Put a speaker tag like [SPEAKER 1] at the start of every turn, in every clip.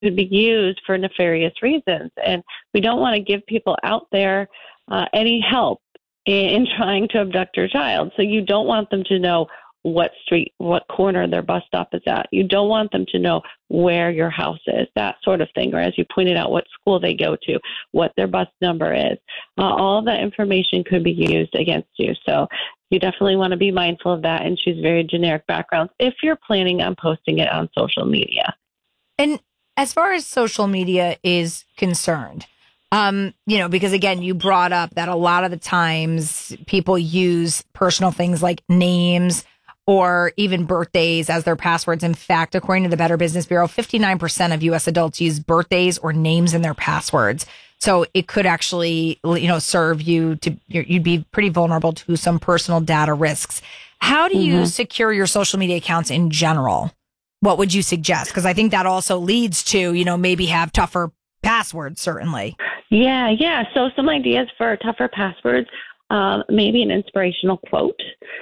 [SPEAKER 1] could be used for nefarious reasons. And we don't want to give people out there any help in trying to abduct your child. So you don't want them to know what street, what corner their bus stop is at. You don't want them to know where your house is, that sort of thing. Or as you pointed out, what school they go to, what their bus number is. All of that information could be used against you. So you definitely want to be mindful of that and choose very generic backgrounds if you're planning on posting it on social media.
[SPEAKER 2] And as far as social media is concerned, because again, you brought up that a lot of the times people use personal things like names or even birthdays as their passwords. In fact, according to the Better Business Bureau, 59% of U.S. adults use birthdays or names in their passwords. So it could actually, serve you you'd be pretty vulnerable to some personal data risks. How do you secure your social media accounts in general? What would you suggest? Because I think that also leads to, maybe have tougher passwords, certainly.
[SPEAKER 1] Yeah. So some ideas for tougher passwords, maybe an inspirational quote.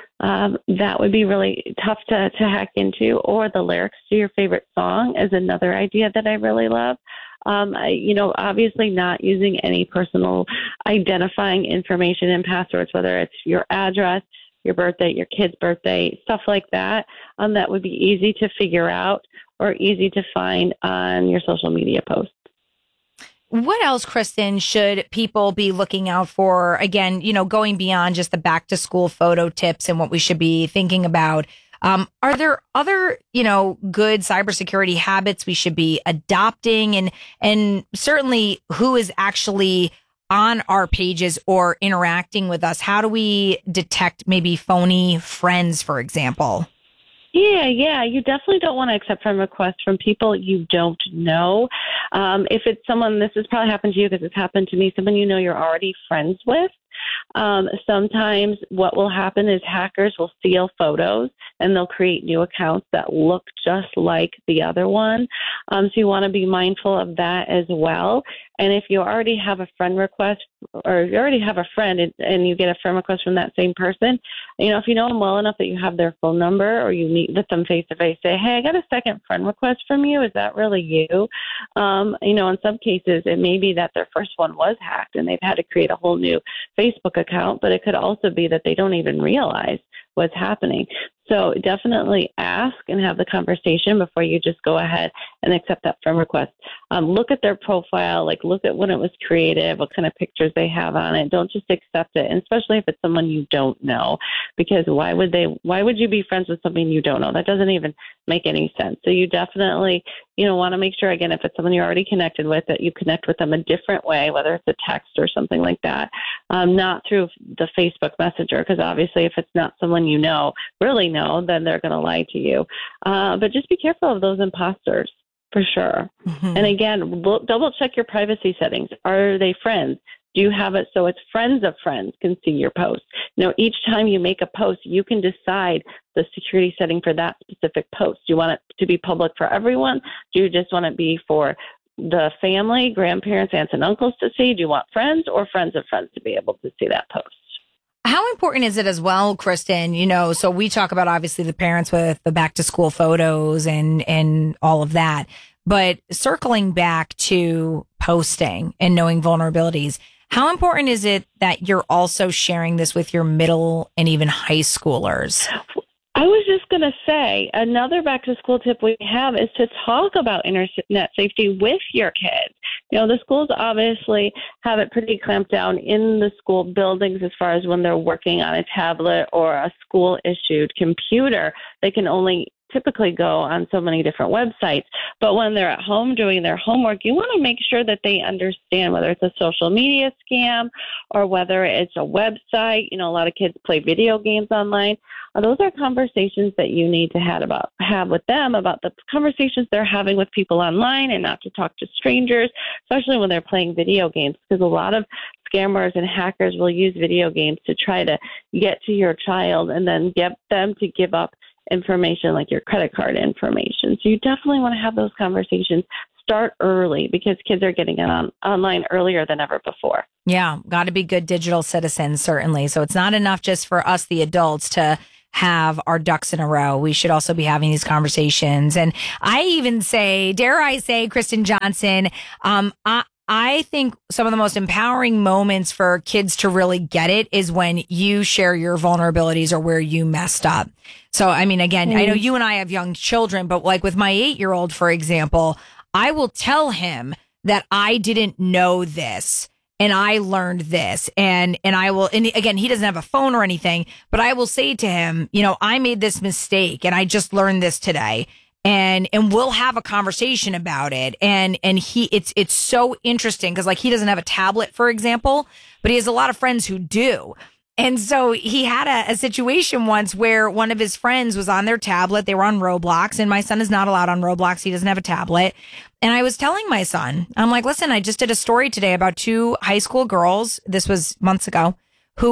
[SPEAKER 1] That would be really tough to hack into, or the lyrics to your favorite song is another idea that I really love. Obviously not using any personal identifying information in passwords, whether it's your address, your birthday, your kid's birthday, stuff like that. That would be easy to figure out or easy to find on your social media posts.
[SPEAKER 2] What else, Kristen, should people be looking out for? Again, going beyond just the back to school photo tips and what we should be thinking about. Are there other, good cybersecurity habits we should be adopting? And certainly who is actually on our pages or interacting with us? How do we detect maybe phony friends, for example?
[SPEAKER 1] Yeah. You definitely don't want to accept friend requests from people you don't know. If it's someone, this has probably happened to you because it's happened to me, someone you're already friends with. Sometimes what will happen is hackers will steal photos and they'll create new accounts that look just like the other one. So you want to be mindful of that as well. And if you already have a friend request, or you already have a friend and you get a friend request from that same person, if you know them well enough that you have their phone number or you meet with them face to face, say, hey, I got a second friend request from you. Is that really you? In some cases, it may be that their first one was hacked and they've had to create a whole new Facebook account, but it could also be that they don't even realize what's happening. So definitely ask and have the conversation before you just go ahead and accept that friend request. Look at their profile, look at when it was created, what kind of pictures they have on it. Don't just accept it, and especially if it's someone you don't know, because why would you be friends with something you don't know? That doesn't even make any sense. So you definitely, want to make sure, again, if it's someone you're already connected with, that you connect with them a different way, whether it's a text or something like that, not through the Facebook Messenger, because obviously if it's not someone really know, then they're going to lie to you. But just be careful of those imposters, for sure. Mm-hmm. And again, double check your privacy settings. Are they friends? Do you have it so it's friends of friends can see your post? Each time you make a post, you can decide the security setting for that specific post. Do you want it to be public for everyone? Do you just want it to be for the family, grandparents, aunts, and uncles to see? Do you want friends or friends of friends to be able to see that post?
[SPEAKER 2] How important is it as well, Kristen? So we talk about obviously the parents with the back to school photos and all of that, but circling back to posting and knowing vulnerabilities, how important is it that you're also sharing this with your middle and even high schoolers?
[SPEAKER 1] I was just going to say, another back to school tip we have is to talk about internet safety with your kids. The schools obviously have it pretty clamped down in the school buildings as far as when they're working on a tablet or a school issued computer. They can only typically go on so many different websites. But when they're at home doing their homework, you want to make sure that they understand whether it's a social media scam or whether it's a website. A lot of kids play video games online. Those are conversations that you need to have with them about the conversations they're having with people online, and not to talk to strangers, especially when they're playing video games, because a lot of scammers and hackers will use video games to try to get to your child and then get them to give up information like your credit card information. So you definitely want to have those conversations. Start early, because kids are getting it online earlier than ever before.
[SPEAKER 2] Yeah, got to be good digital citizens, certainly. So it's not enough just for us, the adults, to have our ducks in a row. We should also be having these conversations. And I even say, dare I say, Kristen Johnson, I think some of the most empowering moments for kids to really get it is when you share your vulnerabilities or where you messed up. So, I mean, again, I know you and I have young children, but like with my 8-year-old, for example, I will tell him that I didn't know this and I learned this and I will, and again, he doesn't have a phone or anything, but I will say to him, you know, I made this mistake and I just learned this today. And we'll have a conversation about it. And it's so interesting because like he doesn't have a tablet, for example, but he has a lot of friends who do. And so he had a situation once where one of his friends was on their tablet. They were on Roblox and my son is not allowed on Roblox. He doesn't have a tablet. And I was telling my son, I'm like, listen, I just did a story today about 2 high school girls. This was months ago. Who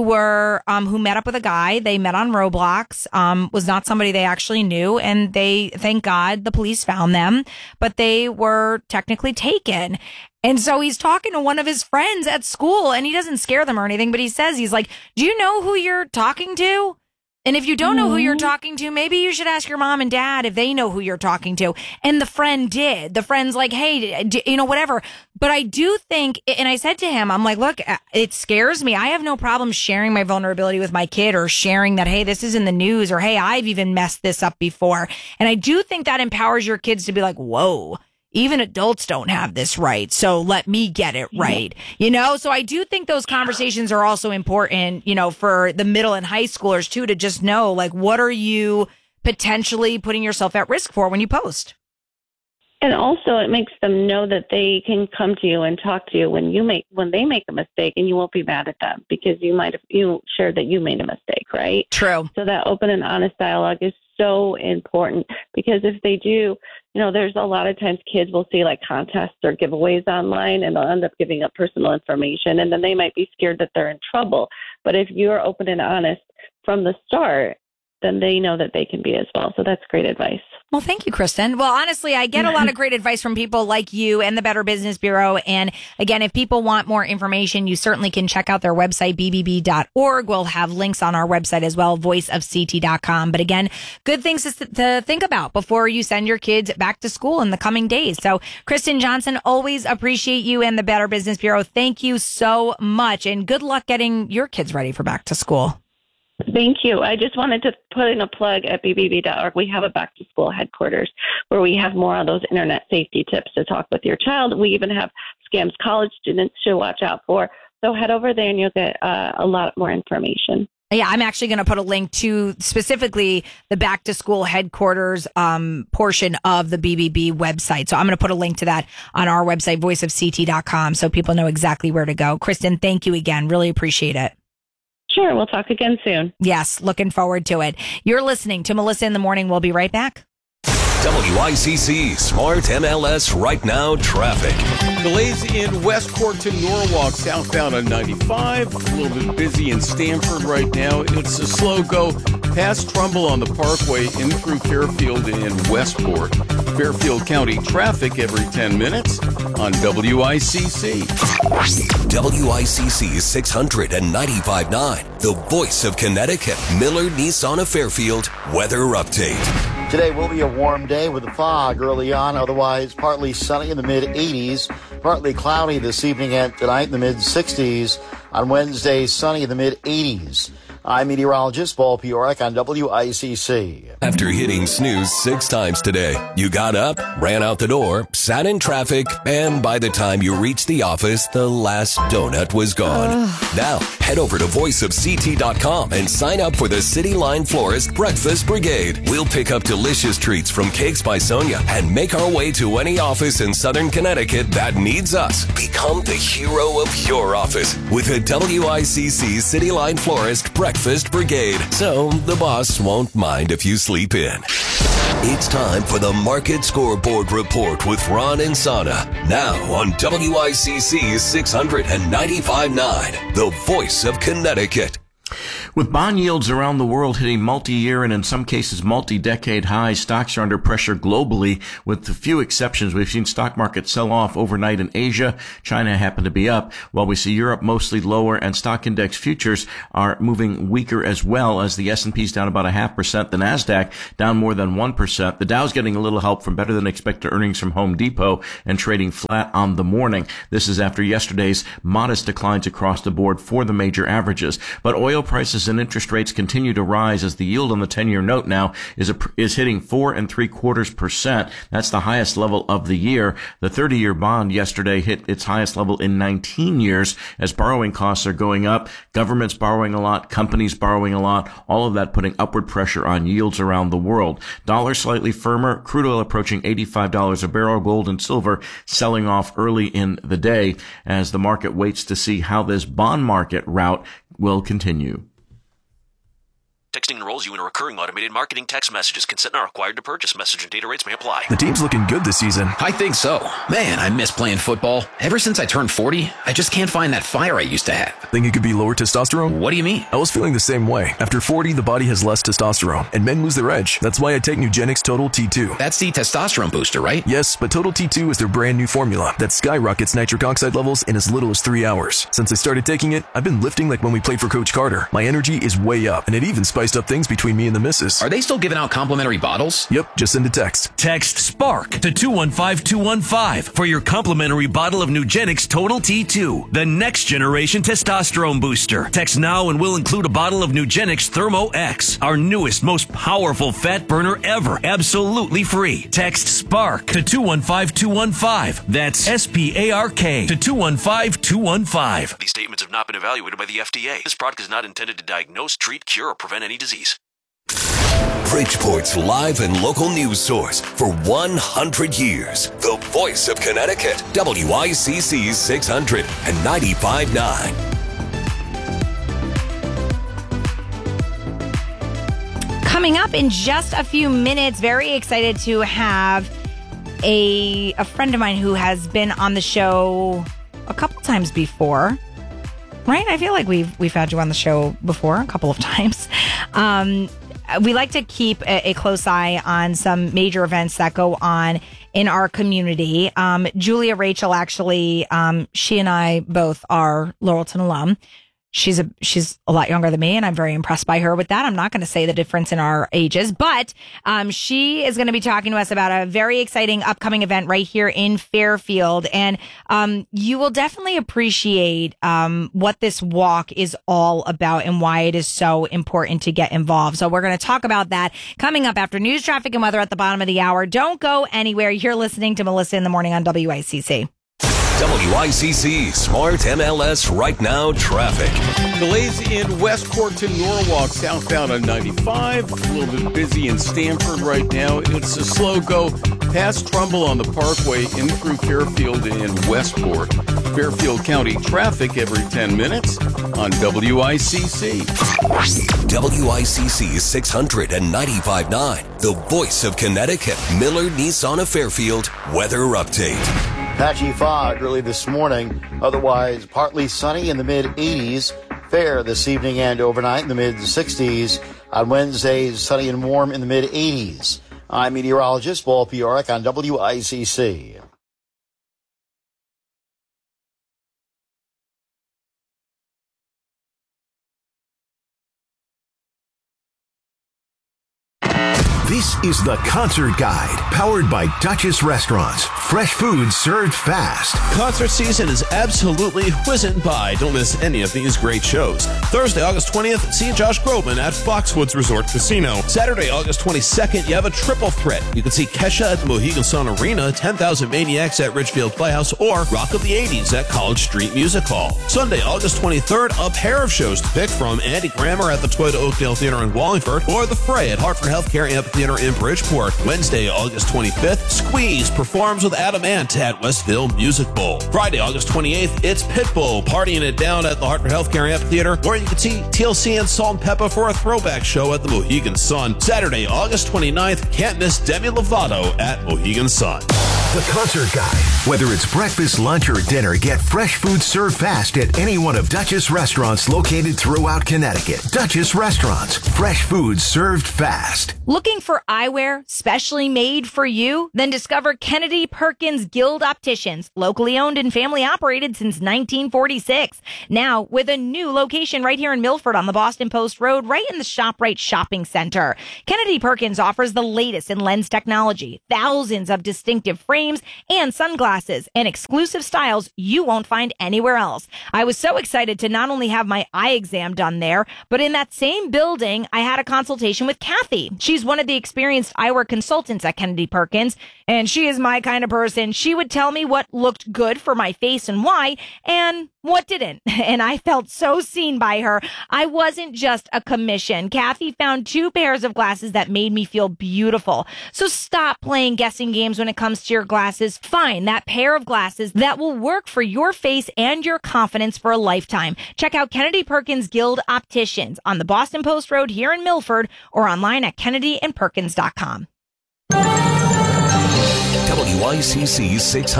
[SPEAKER 2] met up with a guy. They met on Roblox, was not somebody they actually knew. And they, thank God, the police found them, but they were technically taken. And so he's talking to one of his friends at school and he doesn't scare them or anything, but he says, he's like, do you know who you're talking to? And if you don't know who you're talking to, maybe you should ask your mom and dad if they know who you're talking to. And the friend did. The friend's like, hey, you know, whatever. But I do think, and I said to him, I'm like, look, it scares me. I have no problem sharing my vulnerability with my kid or sharing that, hey, this is in the news or, hey, I've even messed this up before. And I do think that empowers your kids to be like, whoa. Even adults don't have this right. So let me get it right. You know, so I do think those conversations are also important, you know, for the middle and high schoolers too, to just know, like, what are you potentially putting yourself at risk for when you post?
[SPEAKER 1] And also it makes them know that they can come to you and talk to you when they make a mistake, and you won't be mad at them because you shared that you made a mistake, right?
[SPEAKER 2] True.
[SPEAKER 1] So that open and honest dialogue is so important, because if they do, you know, there's a lot of times kids will see like contests or giveaways online and they'll end up giving up personal information, and then they might be scared that they're in trouble. But if you're open and honest from the start, then they know that they can be as well. So that's great advice.
[SPEAKER 2] Well, thank you, Kristen. Well, honestly, I get a lot of great advice from people like you and the Better Business Bureau. And again, if people want more information, you certainly can check out their website, bbb.org. We'll have links on our website as well, voiceofct.com. But again, good things to think about before you send your kids back to school in the coming days. So, Kristen Johnson, always appreciate you and the Better Business Bureau. Thank you so much. And good luck getting your kids ready for back to school.
[SPEAKER 1] Thank you. I just wanted to put in a plug at bbb.org. We have a back to school headquarters where we have more of those internet safety tips to talk with your child. We even have scams college students should watch out for. So head over there and you'll get a lot more information.
[SPEAKER 2] Yeah, I'm actually going to put a link to specifically the back to school headquarters portion of the BBB website. So I'm going to put a link to that on our website, voiceofct.com, so people know exactly where to go. Kristen, thank you again. Really appreciate it.
[SPEAKER 1] Sure. We'll talk again soon.
[SPEAKER 2] Yes. Looking forward to it. You're listening to Melissa in the Morning. We'll be right back.
[SPEAKER 3] WICC Smart MLS Right Now Traffic.
[SPEAKER 4] Delays in Westport to Norwalk, southbound on 95. A little bit busy in Stamford right now. It's a slow go past Trumbull on the Parkway in through Fairfield and Westport. Fairfield County traffic every 10 minutes on WICC.
[SPEAKER 3] WICC 695.9, the voice of Connecticut. Miller Nissan of Fairfield weather update.
[SPEAKER 5] Today will be a warm day with a fog early on, otherwise partly sunny in the mid-80s, partly cloudy this evening and tonight in the mid-60s. On Wednesday, sunny in the mid-80s. I'm meteorologist Paul Piorek on WICC.
[SPEAKER 3] After hitting snooze 6 times today, you got up, ran out the door, sat in traffic, and by the time you reached the office, the last donut was gone. Now, head over to voiceofct.com and sign up for the City Line Florist Breakfast Brigade. We'll pick up delicious treats from Cakes by Sonia and make our way to any office in Southern Connecticut that needs us. Become the hero of your office with a WICC City Line Florist Breakfast Brigade, so the boss won't mind if you sleep in. It's time for the Market Scoreboard Report with Ron and Sana. Now on WICC 695.9, the voice of Connecticut.
[SPEAKER 6] With bond yields around the world hitting multi-year and in some cases multi-decade highs, stocks are under pressure globally. With a few exceptions, we've seen stock markets sell off overnight in Asia. China happened to be up, while we see Europe mostly lower, and stock index futures are moving weaker as well, as the S&P's down about 0.5%, the Nasdaq down more than 1%. The Dow's getting a little help from better than expected earnings from Home Depot and trading flat on the morning. This is after yesterday's modest declines across the board for the major averages. But oil prices and interest rates continue to rise as the yield on the 10-year note now is hitting 4.75%. That's the highest level of the year. The 30-year bond yesterday hit its highest level in 19 years as borrowing costs are going up. Governments borrowing a lot, companies borrowing a lot, all of that putting upward pressure on yields around the world. Dollar slightly firmer, crude oil approaching $85 a barrel, gold and silver selling off early in the day as the market waits to see how this bond market rout will continue.
[SPEAKER 7] Texting enrolls you in a recurring automated marketing text messages. Consent not required to purchase. Message and data rates may apply.
[SPEAKER 8] The team's looking good this season.
[SPEAKER 9] I think so. Man, I miss playing football. Ever since I turned 40, I just can't find that fire I used to have.
[SPEAKER 8] Think it could be lower testosterone?
[SPEAKER 9] What do you mean?
[SPEAKER 8] I was feeling the same way. After 40, the body has less testosterone, and men lose their edge. That's why I take Nugenix Total T2.
[SPEAKER 9] That's the testosterone booster, right?
[SPEAKER 8] Yes, but Total T2 is their brand new formula that skyrockets nitric oxide levels in as little as 3 hours. Since I started taking it, I've been lifting like when we played for Coach Carter. My energy is way up, and it even spiced up things between me and the missus.
[SPEAKER 9] Are they still giving out complimentary bottles?
[SPEAKER 8] Yep, just send a text.
[SPEAKER 10] Text SPARK to 215-215 for your complimentary bottle of Nugenix Total T2, the next generation testosterone booster. Text now and we'll include a bottle of Nugenix Thermo X, our newest, most powerful fat burner ever, absolutely free. Text SPARK to 215-215. That's SPARK to 215-215.
[SPEAKER 7] These statements have not been evaluated by the FDA. This product is not intended to diagnose, treat, cure, or prevent any disease.
[SPEAKER 3] Bridgeport's live and local news source for 100 years. The voice of Connecticut. WICC 600 and 95.9.
[SPEAKER 2] Coming up in just a few minutes, very excited to have a friend of mine who has been on the show a couple times before. Right? I feel like we've had you on the show before a couple of times. We like to keep a close eye on some major events that go on in our community. Julia Rachel, actually, she and I both are Laurelton alum. She's a lot younger than me, and I'm very impressed by her with that. I'm not going to say the difference in our ages, but she is going to be talking to us about a very exciting upcoming event right here in Fairfield. And you will definitely appreciate what this walk is all about and why it is so important to get involved. So we're going to talk about that coming up after news, traffic, and weather at the bottom of the hour. Don't go anywhere. You're listening to Melissa in the Morning on WICC.
[SPEAKER 3] WICC Smart MLS Right Now traffic.
[SPEAKER 4] Delays in West Corton, Norwalk, southbound on 95. A little bit busy in Stamford right now. It's a slow go past Trumbull on the Parkway in through Fairfield and Westport. Fairfield County traffic every 10 minutes on WICC.
[SPEAKER 3] WICC 600 and 95.9. The voice of Connecticut. Miller Nissan of Fairfield. Weather update.
[SPEAKER 5] Patchy fog early this morning, otherwise partly sunny in the mid-80s. Fair this evening and overnight in the mid-60s. On Wednesdays, sunny and warm in the mid-80s. I'm meteorologist Paul Piorek on WICC.
[SPEAKER 11] This is the Concert Guide, powered by Duchess Restaurants. Fresh food served fast.
[SPEAKER 12] Concert season is absolutely whizzing by. Don't miss any of these great shows. Thursday, August 20th, see Josh Groban at Foxwoods Resort Casino. Saturday, August 22nd, you have a triple threat. You can see Kesha at the Mohegan Sun Arena, 10,000 Maniacs at Ridgefield Playhouse, or Rock of the 80s at College Street Music Hall. Sunday, August 23rd, a pair of shows to pick from: Andy Grammer at the Toyota Oakdale Theater in Wallingford, or The Fray at Hartford Healthcare Amphitheater in Bridgeport. Wednesday, August 25th, Squeeze performs with Adam Ant at Westville Music Bowl. Friday, August 28th, it's Pitbull partying it down at the Hartford Healthcare Amphitheater, or you can see TLC and Salt and Pepper for a throwback show at the Mohegan Sun. Saturday, August 29th, can't miss Demi Lovato at Mohegan Sun.
[SPEAKER 11] The Concert Guide. Whether it's breakfast, lunch, or dinner, get fresh food served fast at any one of Dutchess restaurants located throughout Connecticut. Dutchess Restaurants. Fresh food served fast.
[SPEAKER 2] Looking for eyewear specially made for you? Then discover Kennedy Perkins Guild Opticians, locally owned and family operated since 1946. Now with a new location right here in Milford on the Boston Post Road, right in the ShopRite shopping center. Kennedy Perkins offers the latest in lens technology, thousands of distinctive frames and sunglasses, and exclusive styles you won't find anywhere else. I was so excited to not only have my eye exam done there, but in that same building, I had a consultation with Kathy. She's one of the experienced eyewear consultants at Kennedy Perkins, and she is my kind of person. She would tell me what looked good for my face and why, and what didn't. And I felt so seen by her. I wasn't just a commission. Kathy found 2 pairs of glasses that made me feel beautiful. So stop playing guessing games when it comes to your glasses. Find that pair of glasses that will work for your face and your confidence for a lifetime. Check out Kennedy Perkins Guild Opticians on the Boston Post Road here in Milford or online at kennedyandperkins.com.
[SPEAKER 3] WICC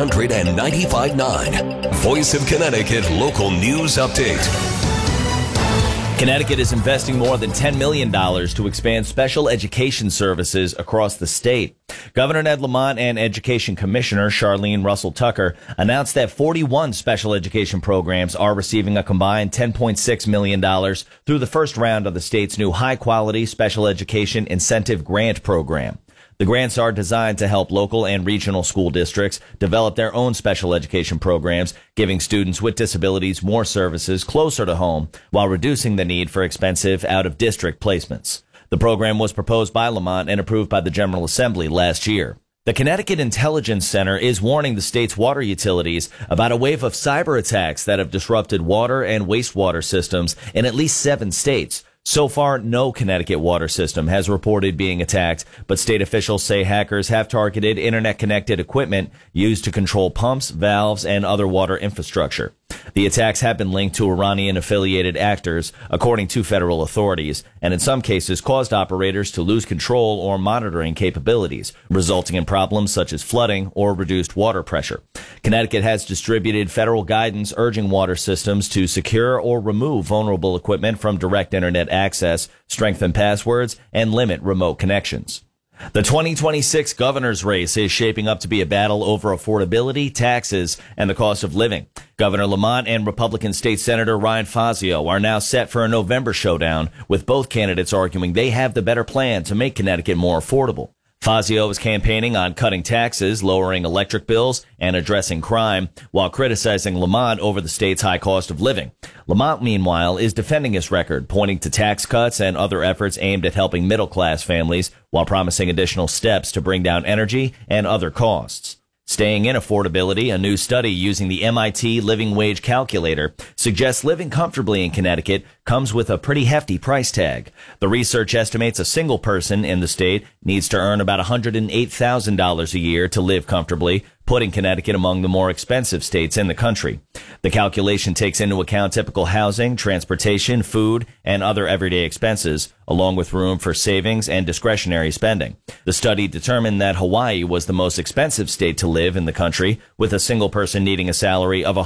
[SPEAKER 3] 695.9. Voice of Connecticut Local News Update.
[SPEAKER 13] Connecticut is investing more than $10 million to expand special education services across the state. Governor Ned Lamont and Education Commissioner Charlene Russell Tucker announced that 41 special education programs are receiving a combined $10.6 million through the first round of the state's new high-quality special education incentive grant program. The grants are designed to help local and regional school districts develop their own special education programs, giving students with disabilities more services closer to home while reducing the need for expensive out-of-district placements. The program was proposed by Lamont and approved by the General Assembly last year. The Connecticut Intelligence Center is warning the state's water utilities about a wave of cyber attacks that have disrupted water and wastewater systems in at least 7 states. So far, no Connecticut water system has reported being attacked, but state officials say hackers have targeted internet-connected equipment used to control pumps, valves, and other water infrastructure. The attacks have been linked to Iranian-affiliated actors, according to federal authorities, and in some cases caused operators to lose control or monitoring capabilities, resulting in problems such as flooding or reduced water pressure. Connecticut has distributed federal guidance urging water systems to secure or remove vulnerable equipment from direct internet access, strengthen passwords, and limit remote connections. The 2026 governor's race is shaping up to be a battle over affordability, taxes, and the cost of living. Governor Lamont and Republican State Senator Ryan Fazio are now set for a November showdown, with both candidates arguing they have the better plan to make Connecticut more affordable. Fazio is campaigning on cutting taxes, lowering electric bills, and addressing crime, while criticizing Lamont over the state's high cost of living. Lamont, meanwhile, is defending his record, pointing to tax cuts and other efforts aimed at helping middle-class families, while promising additional steps to bring down energy and other costs. Staying in affordability, a new study using the MIT Living Wage Calculator suggests living comfortably in Connecticut comes with a pretty hefty price tag. The research estimates a single person in the state needs to earn about $108,000 a year to live comfortably, putting Connecticut among the more expensive states in the country. The calculation takes into account typical housing, transportation, food, and other everyday expenses, along with room for savings and discretionary spending. The study determined that Hawaii was the most expensive state to live in the country, with a single person needing a salary of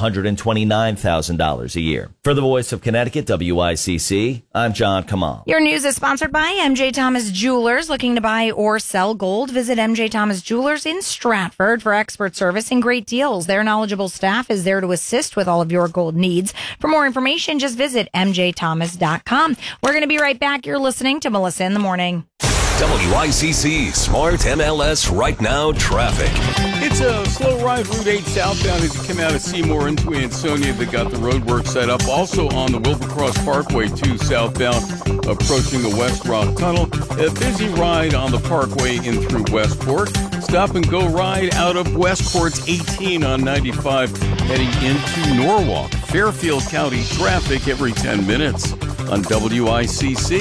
[SPEAKER 13] $129,000 a year. For the Voice of Connecticut, WICC, I'm John Kamal.
[SPEAKER 2] Your news is sponsored by MJ Thomas Jewelers. Looking to buy or sell gold? Visit MJ Thomas Jewelers in Stratford for expert service and great deals. Their knowledgeable staff is there to assist with all of your gold needs. For more information, just visit mjthomas.com. We're going to be right back. You're listening to Melissa in the Morning.
[SPEAKER 3] WICC Smart MLS Right Now Traffic.
[SPEAKER 4] It's a slow ride Route 8 southbound as you come out of Seymour into Ansonia. They got the roadwork set up. Also on the Wilbercross Parkway 2 southbound approaching the West Rock Tunnel. A busy ride on the Parkway in through Westport. Stop and go ride out of Westport's 18 on 95 heading into Norwalk. Fairfield County traffic every 10 minutes on WICC.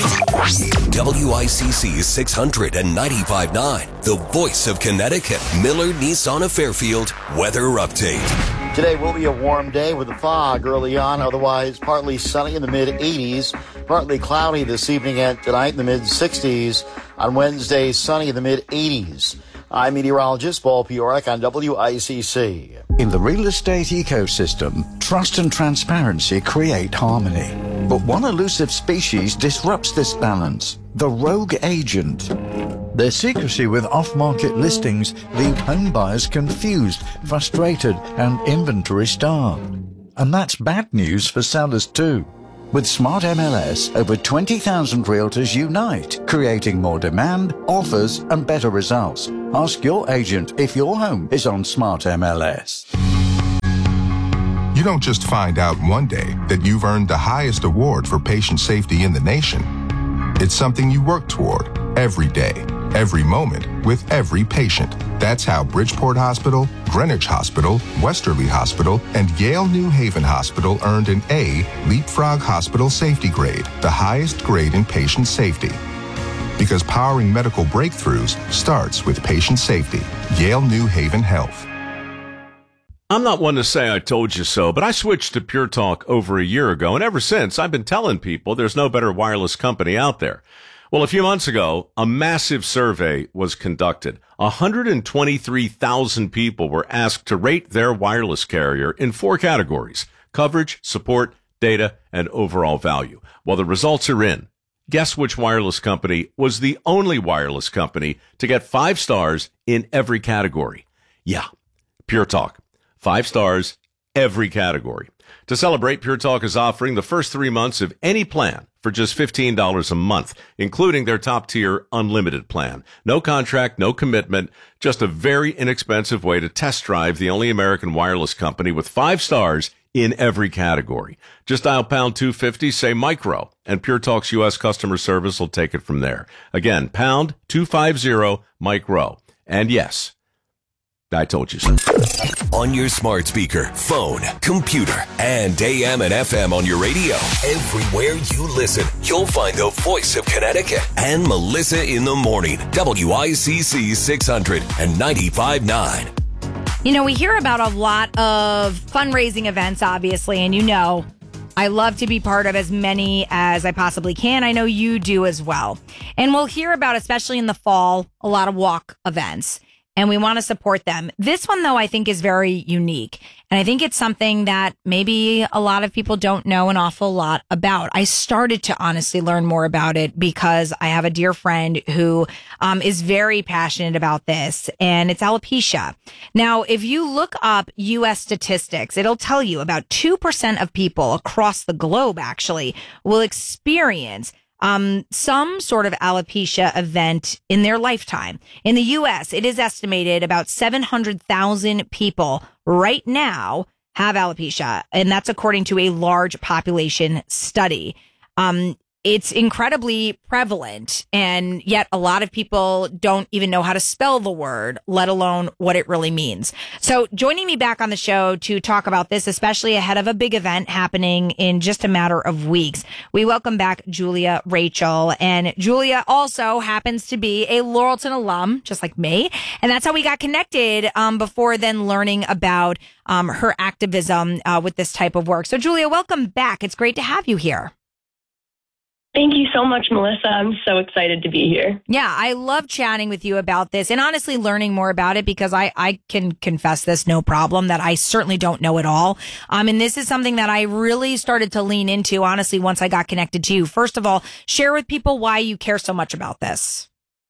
[SPEAKER 3] WICC 695.9, the Voice of Connecticut. Miller Nissan of Fairfield weather update.
[SPEAKER 5] Today will be a warm day with a fog early on, otherwise partly sunny in the mid-80s, partly cloudy this evening and tonight in the mid-60s. On Wednesday, sunny in the mid-80s. I'm meteorologist Paul Piorak on WICC.
[SPEAKER 14] In the real estate ecosystem, trust and transparency create harmony. But one elusive species disrupts this balance, the rogue agent. Their secrecy with off-market listings leave home buyers confused, frustrated, and inventory-starved. And that's bad news for sellers too. With Smart MLS, over 20,000 realtors unite, creating more demand, offers, and better results. Ask your agent if your home is on Smart MLS.
[SPEAKER 15] You don't just find out one day that you've earned the highest award for patient safety in the nation. It's something you work toward every day, every moment, with every patient. That's how Bridgeport Hospital, Greenwich Hospital, Westerly Hospital, and Yale New Haven Hospital earned an A Leapfrog Hospital Safety Grade, the highest grade in patient safety. Because powering medical breakthroughs starts with patient safety. Yale New Haven Health.
[SPEAKER 4] I'm not one to say I told you so, but I switched to Pure Talk over a year ago, and ever since, I've been telling people there's no better wireless company out there. Well, a few months ago, a massive survey was conducted. 123,000 people were asked to rate their wireless carrier in 4 categories: coverage, support, data, and overall value. Well, the results are in. Guess which wireless company was the only wireless company to get 5 stars in every category? Yeah, Pure Talk. 5 stars, every category. To celebrate, Pure Talk is offering the first 3 months of any plan for just $15 a month, including their top-tier unlimited plan. No contract, no commitment, just a very inexpensive way to test drive the only American wireless company with 5 stars in every category. Just dial pound 250, say micro, and Pure Talk's U.S. customer service will take it from there. Again, pound 250 micro. And yes, I told you so.
[SPEAKER 3] On your smart speaker, phone, computer, and AM and FM on your radio. Everywhere you listen, you'll find the voice of Connecticut and Melissa in the Morning. WICC 600 and 95.9.
[SPEAKER 2] You know, we hear about a lot of fundraising events, obviously, and I love to be part of as many as I possibly can. I know you do as well. And we'll hear about, especially in the fall, a lot of walk events. And we want to support them. This one, though, I think is very unique. And I think it's something that maybe a lot of people don't know an awful lot about. I started to honestly learn more about it because I have a dear friend who is very passionate about this, and it's alopecia. Now, if you look up U.S. statistics, it'll tell you about 2% of people across the globe actually will experience some sort of alopecia event in their lifetime. In the U.S., it is estimated about 700,000 people right now have alopecia, and that's according to a large population study. It's incredibly prevalent, and yet a lot of people don't even know how to spell the word, let alone what it really means. So joining me back on the show to talk about this, especially ahead of a big event happening in just a matter of weeks, we welcome back Julia Rachel. And Julia also happens to be a Laurelton alum, just like me. And that's how we got connected before then learning about her activism with this type of work. So Julia, welcome back. It's great to have you here.
[SPEAKER 16] Thank you so much, Melissa. I'm so excited to be here.
[SPEAKER 2] Yeah, I love chatting with you about this and honestly learning more about it because I can confess this, no problem, that I certainly don't know it all. And this is something that I really started to lean into, honestly, once I got connected to you. First of all, share with people why you care so much about this.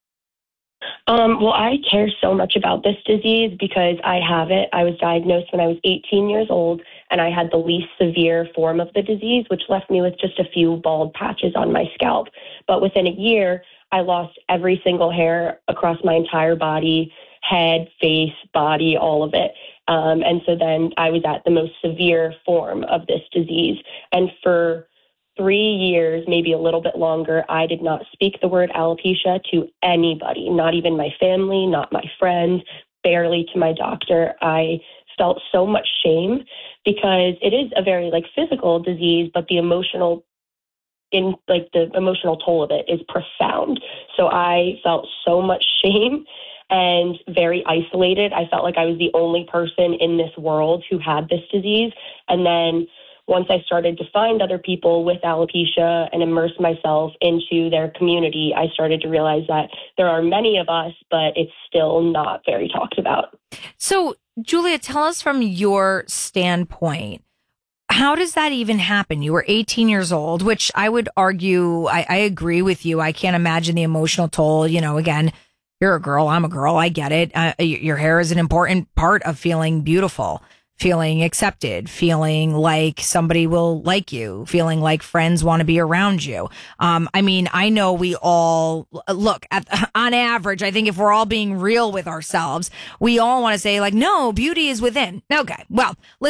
[SPEAKER 16] Well, I care so much about this disease because I have it. I was diagnosed when I was 18 years old, and I had the least severe form of the disease, which left me with just a few bald patches on my scalp. But within a year, I lost every single hair across my entire body, head, face, body, all of it. And so then I was at the most severe form of this disease. And for 3 years, maybe a little bit longer, I did not speak the word alopecia to anybody, not even my family, not my friends, barely to my doctor. I felt so much shame because it is a very physical disease, but the emotional toll of it is profound. So I felt so much shame and very isolated. I felt like I was the only person in this world who had this disease. And then once I started to find other people with alopecia and immerse myself into their community, I started to realize that there are many of us, but it's still not very talked about.
[SPEAKER 2] So, Julia, tell us from your standpoint, how does that even happen? You were 18 years old, which I would argue, I agree with you. I can't imagine the emotional toll. You know, again, you're a girl, I'm a girl. I get it. Your hair is an important part of feeling beautiful, feeling accepted, feeling like somebody will like you, feeling like friends want to be around you. I mean, I know we all look on average, I think if we're all being real with ourselves, we all want to say like, no, beauty is within. Okay. Well,